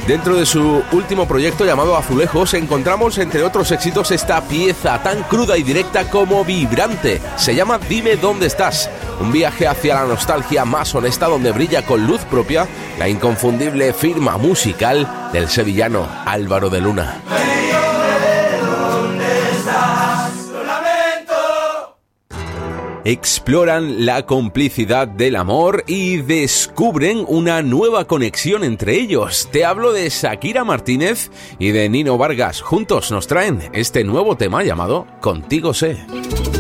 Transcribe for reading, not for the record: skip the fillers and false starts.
Dentro de su último proyecto llamado Azulejos encontramos entre otros éxitos esta pieza tan cruda y directa como vibrante. Se llama Dime dónde estás, un viaje hacia la nostalgia más honesta donde brilla con luz propia la inconfundible firma musical del sevillano Álvaro de Luna. Exploran la complicidad del amor y descubren una nueva conexión entre ellos. Te hablo de Shakira Martínez y de Nino Vargas. Juntos nos traen este nuevo tema llamado Contigo sé.